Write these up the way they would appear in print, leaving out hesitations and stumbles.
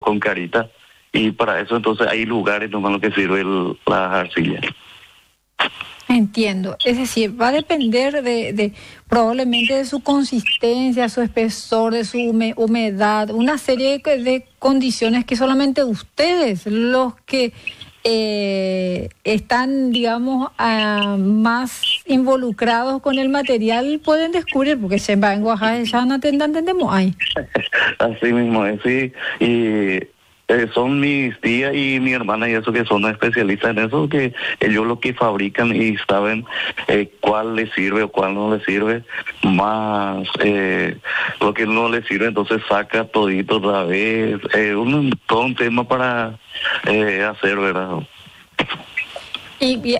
con carita, y para eso entonces hay lugares nomás lo que sirve las arcillas. Entiendo, es decir, va a depender de probablemente de su consistencia, su espesor, de su humedad, una serie de condiciones que solamente ustedes, los que están, digamos, más involucrados con el material, pueden descubrir, porque se va en Oaxaca, ya no entendemos ahí. Así mismo es, sí, y son mis tías y mi hermana y eso que son especialistas en eso, que ellos lo que fabrican y saben cuál les sirve o cuál no les sirve, más lo que no les sirve, entonces saca todito otra vez, todo un tema para hacer, ¿verdad? Y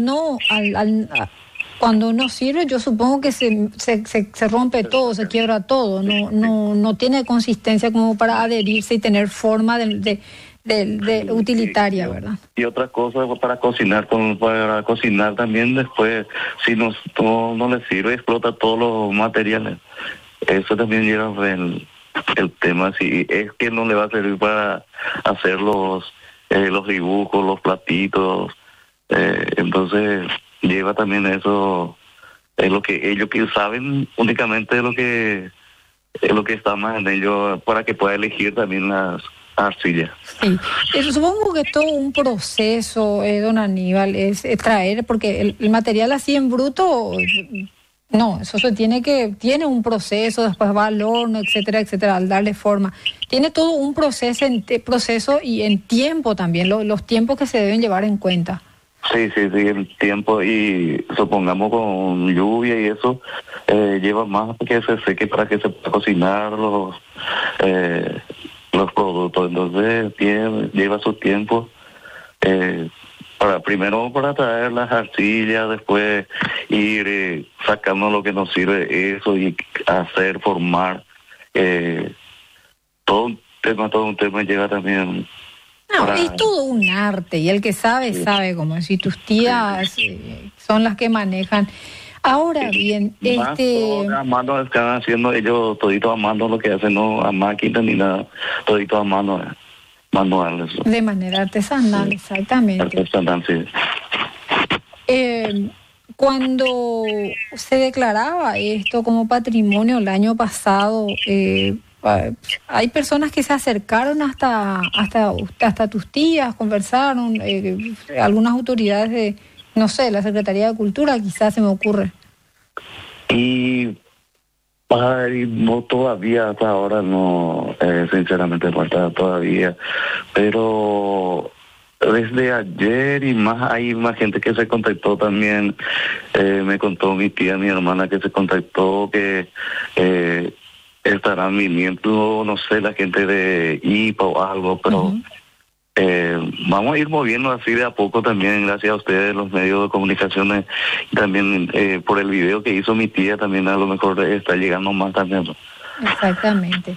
cuando no sirve, yo supongo que se rompe todo, se quiebra todo, no tiene consistencia como para adherirse y tener forma de utilitaria, ¿verdad? Y otra cosa para cocinar, para cocinar también después, si no le sirve, explota todos los materiales. Eso también lleva el tema, si es que no le va a servir para hacer los dibujos, los platitos, entonces lleva también eso, es lo que ellos que saben únicamente lo que está más en ellos, para que pueda elegir también las arcillas. Sí, supongo que todo un proceso, don Aníbal, es traer, porque el material así en bruto, no, eso tiene un proceso, después va al horno, etcétera, etcétera, al darle forma. Tiene todo un proceso y en tiempo también, los tiempos que se deben llevar en cuenta. Sí, el tiempo, y supongamos con lluvia y eso, lleva más que se seque para que se pueda cocinar los productos, entonces lleva su tiempo, primero para traer las arcillas, después ir sacando lo que nos sirve eso y formar, todo un tema lleva también. No, es todo un arte, y el que sabe, sabe, como si tus tías son las que manejan. Ahora bien, a mano están haciendo ellos todito a mano lo que hacen, no a máquina ni nada, todito a mano, manual. Eso. De manera artesanal, sí. Exactamente. Artesanal, sí. Cuando se declaraba esto como patrimonio el año pasado, hay personas que se acercaron hasta tus tías, conversaron, algunas autoridades de, no sé, la Secretaría de Cultura, quizás se me ocurre. Y no todavía, hasta ahora no, sinceramente falta todavía, pero desde ayer y más hay más gente que se contactó también, me contó mi tía, mi hermana que se contactó, que estarán viniendo, no sé, la gente de IPA o algo, pero vamos a ir moviendo así de a poco también, gracias a ustedes, los medios de comunicaciones, y también por el video que hizo mi tía, también a lo mejor está llegando más también. Exactamente.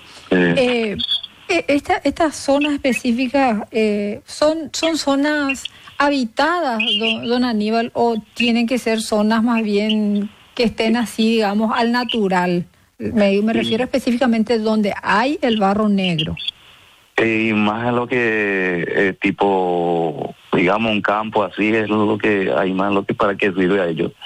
Estas zonas específicas son zonas habitadas, don Aníbal, o tienen que ser zonas más bien que estén así, digamos, al natural. Me refiero específicamente donde hay el barro negro. Y más a lo que tipo, digamos, un campo así, es lo que hay más, lo que para que sirve a ellos.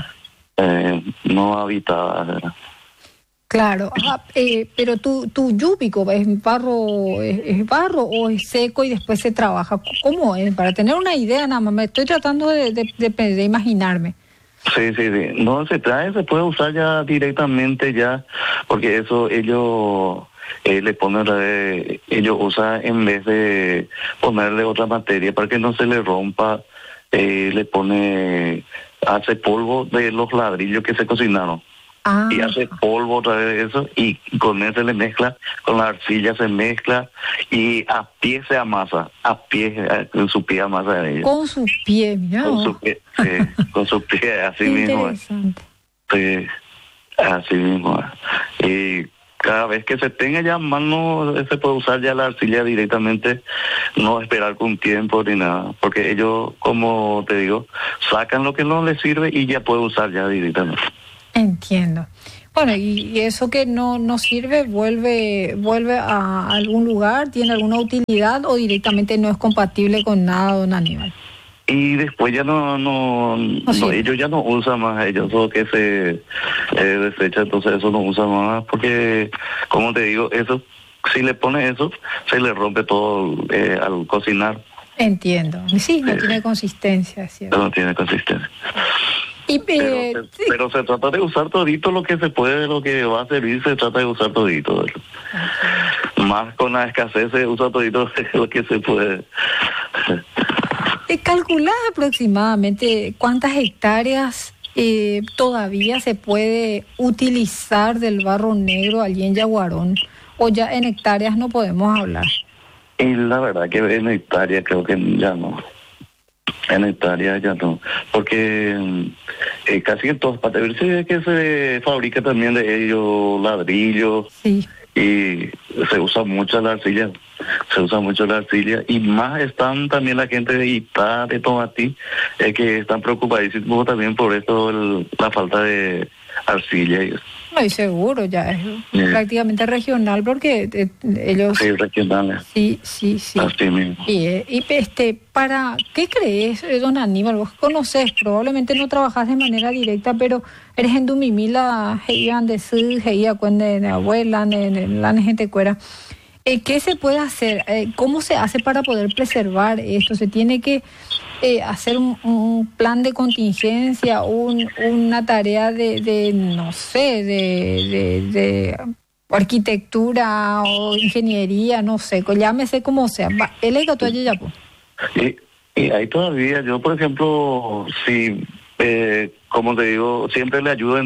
No habitada, ¿verdad? Claro, pero tu yúbico es barro o es seco y después se trabaja. ¿Cómo es? Para tener una idea nada más, me estoy tratando de imaginarme. Sí. No, se puede usar ya directamente ya, porque eso ellos le ponen, ellos usan en vez de ponerle otra materia para que no se le rompa, hace polvo de los ladrillos que se cocinaron. Y hace polvo otra vez de eso, y con eso le mezcla, con la arcilla se mezcla, y a pie se amasa, con su pie amasa de ella. Con su pie, mira. Con su pie, sí, con su pie, así mismo. Interesante. Sí, así mismo. Y cada vez que se tenga ya mano, se puede usar ya la arcilla directamente, no esperar con tiempo ni nada, porque ellos, como te digo, sacan lo que no les sirve y ya puede usar ya directamente. Entiendo. Bueno, y eso que no sirve, vuelve a algún lugar, tiene alguna utilidad o directamente no es compatible con nada, don Aníbal. Y después ya ellos ya no usan más, ellos lo que se desecha, entonces eso no usa más, porque, como te digo, eso, si le pones eso, se le rompe todo al cocinar. Entiendo. Sí, no tiene consistencia, ¿cierto? No tiene consistencia. Y, pero se trata de usar todito lo que se puede, lo que va a servir, se trata de usar todito. Más con la escasez se usa todito lo que se puede. ¿Calculás aproximadamente cuántas hectáreas todavía se puede utilizar del barro negro allí en Yaguarón? ¿O ya en hectáreas no podemos hablar? Y la verdad que en hectáreas creo que ya no. En hectáreas ya no. Porque casi en todas partes. Que se fabrica también de ellos ladrillos. Sí. Y se usa mucho la arcilla. Y más están también la gente de Itá, de Tomatí, que están preocupadísimos también por esto, la falta de arcilla y eso. Ay, seguro, ya es prácticamente regional porque ellos... Sí, regionales. Sí. Así mismo. Y ¿para qué crees, don Aníbal? Vos conocés, probablemente no trabajás de manera directa, pero eres en Dumimila, heian de su, heia cuende de abuela, la gente cuera. ¿Qué se puede hacer? ¿Cómo se hace para poder preservar esto? ¿Se tiene que hacer un plan de contingencia, una tarea de no sé, de arquitectura o ingeniería, no sé, llámese como sea? Él es gato allí ya, pues. Y ahí todavía, yo por ejemplo, si... como te digo, siempre le ayudo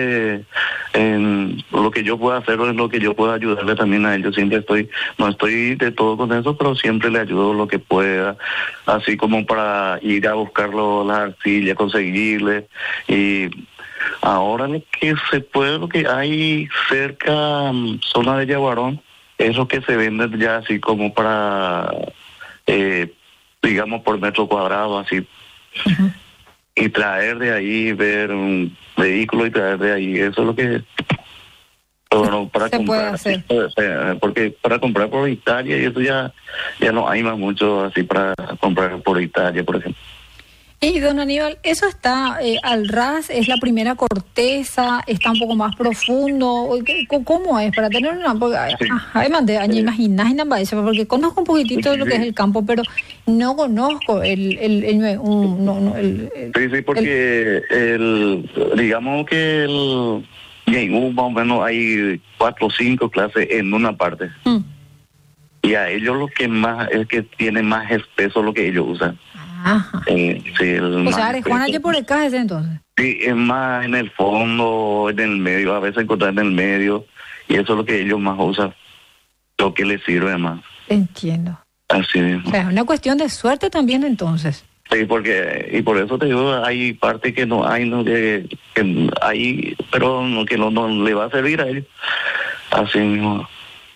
en lo que yo pueda hacer o en lo que yo pueda ayudarle también a ellos. Siempre no estoy de todo con eso, pero siempre le ayudo lo que pueda, así como para ir a buscarlo, la arcilla, conseguirle. Y ahora lo que se puede, lo que hay cerca, zona de Yaguarón, es lo que se vende ya así como para, digamos, por metro cuadrado, así. Uh-huh. Y traer de ahí, ver un vehículo y traer de ahí, eso es lo que... Bueno, para se comprar, puede hacer. Porque para comprar por Italia y eso ya no hay más mucho así para comprar por Italia, por ejemplo. Y don Aníbal, ¿eso está al ras? ¿Es la primera corteza? ¿Está un poco más profundo? ¿Cómo es? Para tener una... Además de imaginar, porque conozco un poquitito de lo que es el campo, pero no conozco el sí, porque digamos que en más o menos hay 4 o 5 clases en una parte. Y a ellos lo que más es que tiene más espeso lo que ellos usan. Ajá. Sí, o sea, Juana ya por acá ese entonces. Sí, es más en el fondo, en el medio, a veces encontrar en el medio, y eso es lo que ellos más usan, lo que les sirve más. Entiendo. Así mismo. O sea, es una cuestión de suerte también entonces. Sí, y por eso te digo, hay parte que no hay, que hay, pero que no le va a servir a ellos. Así mismo.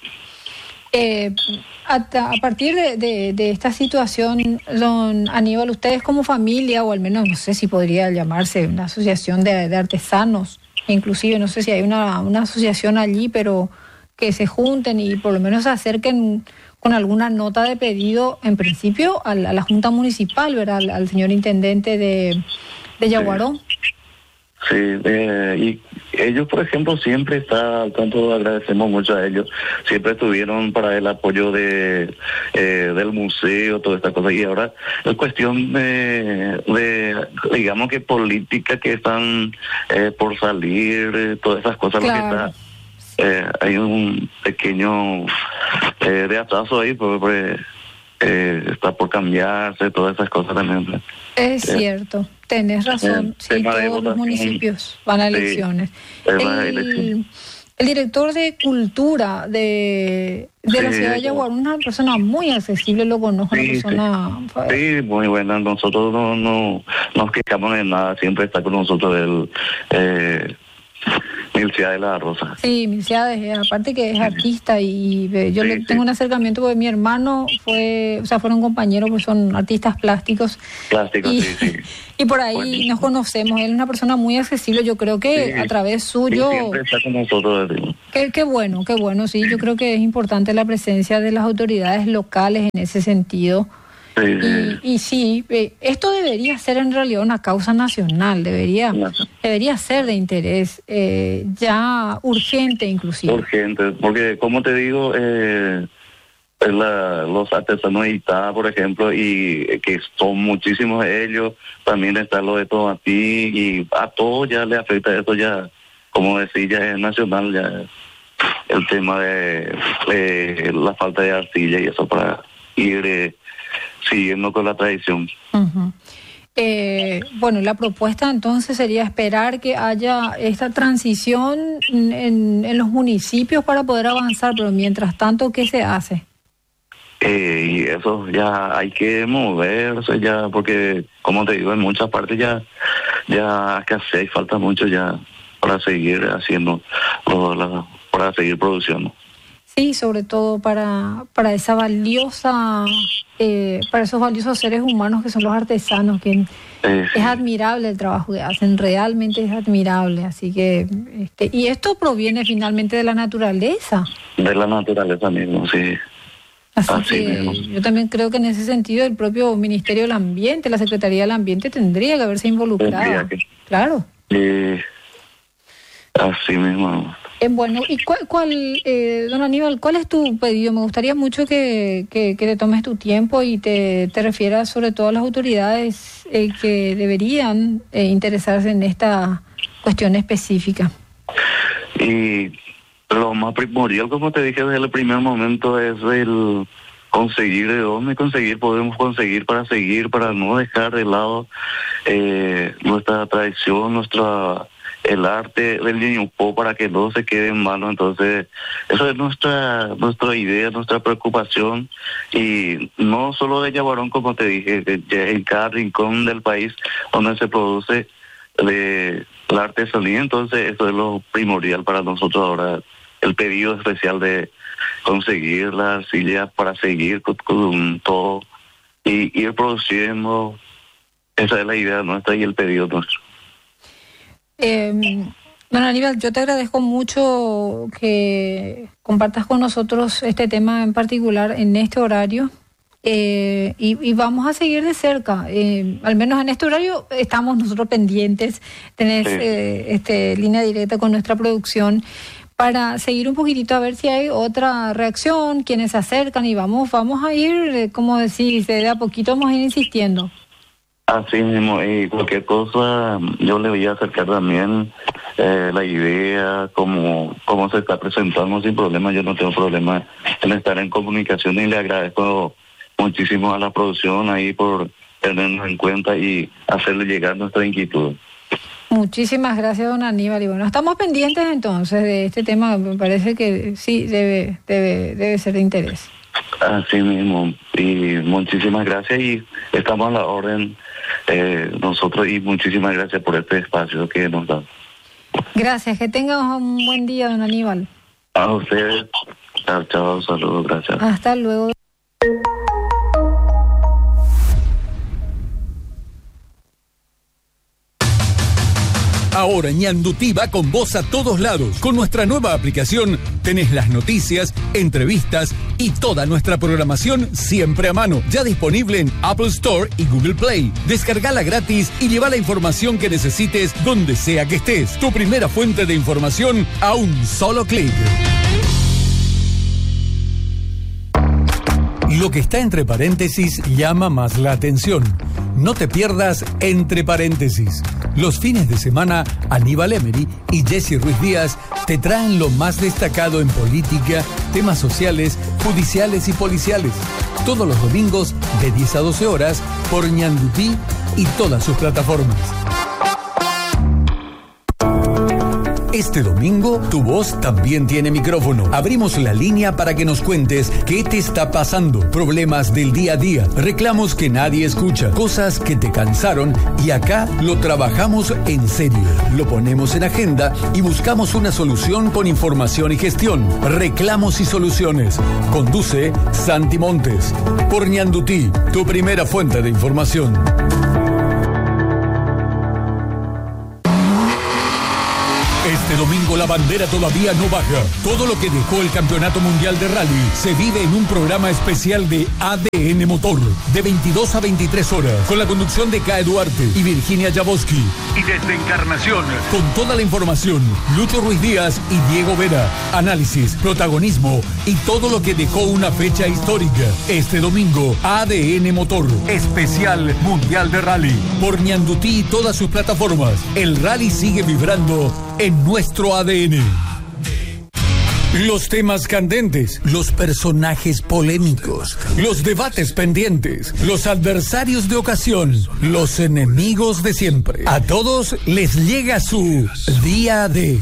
A partir de esta situación, don Aníbal, ustedes como familia, o al menos no sé si podría llamarse una asociación de artesanos, inclusive no sé si hay una asociación allí, pero que se junten y por lo menos se acerquen con alguna nota de pedido, en principio, a la Junta Municipal, ¿verdad? Al señor Intendente de Yaguarón. Sí, y ellos, por ejemplo, siempre está al tanto, agradecemos mucho a ellos, siempre estuvieron para el apoyo del museo, toda esta cosa, y ahora es cuestión de digamos que política que están por salir, todas esas cosas, claro. Lo que está, hay un pequeño de atraso ahí, pues está por cambiarse, todas esas cosas también. Es cierto, tenés razón, sí, todos los municipios van a elecciones. El director de Cultura de la ciudad de Yaguarón, una persona muy accesible, lo conozco, una persona... Sí, muy buena, nosotros no nos quejamos de nada, siempre está con nosotros Milcia de la Rosa. Sí, Milcia, aparte que es artista y yo le tengo un acercamiento porque mi hermano fueron compañeros, pues son artistas plásticos. Sí. Y por ahí nos conocemos. Él es una persona muy accesible, yo creo que a través suyo... Y siempre está con nosotros. Qué bueno, sí. Yo creo que es importante la presencia de las autoridades locales en ese sentido. Y sí, esto debería ser en realidad una causa nacional, debería ser de interés, ya urgente inclusive. Urgente, porque como te digo, los artesanos de Itá, por ejemplo, y que son muchísimos de ellos, también está lo de Tomatí, y a todos ya le afecta esto ya, como decía, ya es nacional, ya el tema de la falta de arcilla y eso para ir... siguiendo con la tradición. Uh-huh. Bueno, la propuesta entonces sería esperar que haya esta transición en los municipios para poder avanzar, pero mientras tanto, ¿qué se hace? Y eso ya hay que moverse ya, porque como te digo, en muchas partes ya casi falta mucho ya para seguir haciendo, para seguir produciendo. Sí, sobre todo para esa valiosa, para esos valiosos seres humanos que son los artesanos, que es admirable el trabajo que hacen, realmente es admirable. Así que, y esto proviene finalmente de la naturaleza. De la naturaleza mismo, sí. Así que mismo. Yo también creo que en ese sentido el propio Ministerio del Ambiente, la Secretaría del Ambiente tendría que haberse involucrado. Claro. Así mismo. Bueno, ¿y don Aníbal, cuál es tu pedido? Me gustaría mucho que te tomes tu tiempo y te refieras sobre todo a las autoridades que deberían interesarse en esta cuestión específica. Y lo más primordial, como te dije desde el primer momento, es el conseguir de dónde podemos conseguir para no dejar de lado nuestra tradición, el arte del Ñuñupó, para que no se quede en vano. Entonces, eso es nuestra idea, nuestra preocupación, y no solo de Yaguarón, como te dije, en cada rincón del país donde se produce la artesanía. Entonces, eso es lo primordial para nosotros ahora, el pedido especial de conseguir la arcilla para seguir con todo y ir produciendo. Esa es la idea nuestra y el pedido nuestro. Don Aníbal, yo te agradezco mucho que compartas con nosotros este tema en particular en este horario, y vamos a seguir de cerca, al menos en este horario estamos nosotros pendientes. Tenés línea directa con nuestra producción para seguir un poquitito a ver si hay otra reacción, quienes se acercan, y vamos a ir, como decís, de a poquito vamos a ir insistiendo. Así mismo, y cualquier cosa yo le voy a acercar también la idea, como se está presentando sin problema. Yo no tengo problema en estar en comunicación, y le agradezco muchísimo a la producción ahí por tenernos en cuenta y hacerle llegar nuestra inquietud. Muchísimas gracias, don Aníbal. Y bueno, estamos pendientes entonces de este tema, me parece que sí debe ser de interés. Así mismo, y muchísimas gracias, y estamos a la orden nosotros, y muchísimas gracias por este espacio que nos dan. Gracias, que tengas un buen día, don Aníbal. A ustedes, chao, saludos, gracias. Hasta luego. Ahora Ñandutí va con vos a todos lados. Con nuestra nueva aplicación tenés las noticias, entrevistas y toda nuestra programación siempre a mano. Ya disponible en Apple Store y Google Play. Descargala gratis y lleva la información que necesites donde sea que estés. Tu primera fuente de información a un solo clic. Lo que está entre paréntesis llama más la atención. No te pierdas Entre Paréntesis. Los fines de semana, Aníbal Emery y Jesse Ruiz Díaz te traen lo más destacado en política, temas sociales, judiciales y policiales. Todos los domingos de 10 a 12 horas por Ñandutí y todas sus plataformas. Este domingo, tu voz también tiene micrófono. Abrimos la línea para que nos cuentes qué te está pasando, problemas del día a día, reclamos que nadie escucha, cosas que te cansaron y acá lo trabajamos en serio. Lo ponemos en agenda y buscamos una solución con información y gestión. Reclamos y soluciones. Conduce Santi Montes. Por Ñandutí, tu primera fuente de información. Este domingo la bandera todavía no baja. Todo lo que dejó el Campeonato Mundial de Rally se vive en un programa especial de ADN Motor, de 22 a 23 horas, con la conducción de Cae Duarte y Virginia Jaboski. Y desde Encarnación, con toda la información, Lucho Ruiz Díaz y Diego Vera. Análisis, protagonismo y todo lo que dejó una fecha histórica. Este domingo, ADN Motor, especial Mundial de Rally. Por Ñandutí y todas sus plataformas. El rally sigue vibrando en nuestro ADN. Los temas candentes, los personajes polémicos, los debates pendientes, los adversarios de ocasión, los enemigos de siempre. A todos les llega su Día D.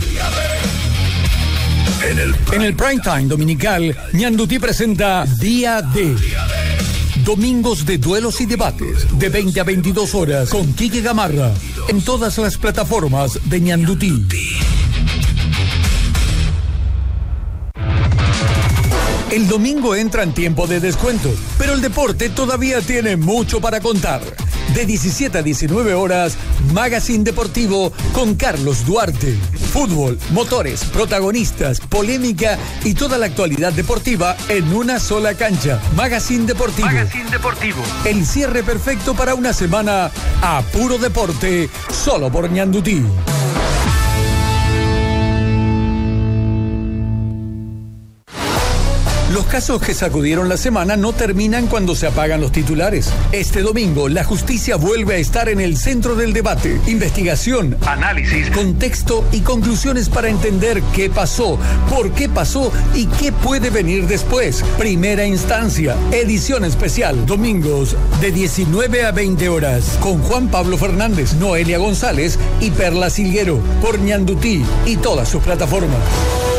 En el prime time dominical, Ñandutí presenta Día D. Domingos de duelos y debates, de 20 a 22 horas, con Quique Gamarra, en todas las plataformas de Ñandutí. El domingo entra en tiempo de descuento, pero el deporte todavía tiene mucho para contar. De 17 a 19 horas, Magazine Deportivo con Carlos Duarte. Fútbol, motores, protagonistas, polémica y toda la actualidad deportiva en una sola cancha. Magazine Deportivo. Magazine Deportivo. El cierre perfecto para una semana a puro deporte, solo por Ñandutí. Los casos que sacudieron la semana no terminan cuando se apagan los titulares. Este domingo, la justicia vuelve a estar en el centro del debate. Investigación, análisis, contexto y conclusiones para entender qué pasó, por qué pasó y qué puede venir después. Primera instancia, edición especial. Domingos de 19 a 20 horas. Con Juan Pablo Fernández, Noelia González y Perla Silguero. Por Ñandutí y todas sus plataformas.